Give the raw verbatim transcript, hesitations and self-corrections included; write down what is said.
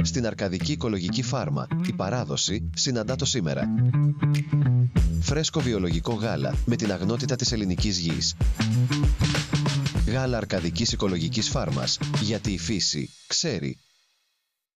Στην Αρκαδική Οικολογική Φάρμα, η παράδοση συναντά το σήμερα. Φρέσκο βιολογικό γάλα με την αγνότητα της ελληνικής γης. Γάλα Αρκαδικής Οικολογικής Φάρμας, γιατί η φύση ξέρει.